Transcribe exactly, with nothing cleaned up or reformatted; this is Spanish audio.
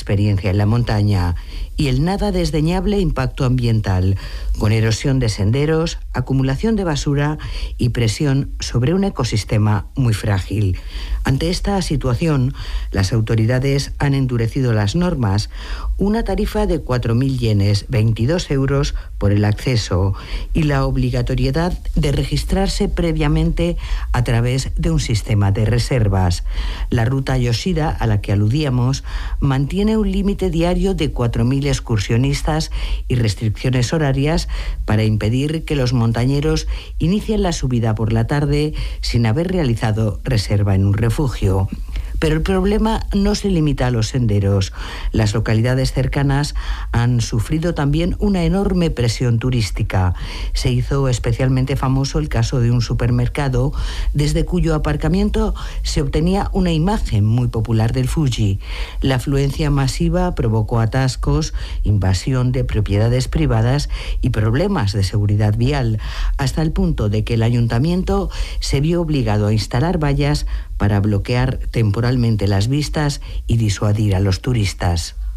experiencia en la montaña y el nada desdeñable impacto ambiental, con erosión de senderos, acumulación de basura y presión sobre un ecosistema muy frágil. Ante esta situación, las autoridades han endurecido las normas, una tarifa de cuatro mil yenes, veintidós euros por el acceso, y la obligatoriedad de registrarse previamente a través de un sistema de reservas. La ruta Yoshida, a la que aludíamos, mantiene un límite diario de cuatro mil excursionistas y restricciones horarias para impedir que los montañeros inicien la subida por la tarde sin haber realizado reserva en un refugio. Pero el problema no se limita a los senderos. Las localidades cercanas han sufrido también una enorme presión turística. Se hizo especialmente famoso el caso de un supermercado desde cuyo aparcamiento se obtenía una imagen muy popular del Fuji. La afluencia masiva provocó atascos, invasión de propiedades privadas y problemas de seguridad vial, hasta el punto de que el ayuntamiento se vio obligado a instalar vallas para bloquear temporalmente las vistas y disuadir a los turistas.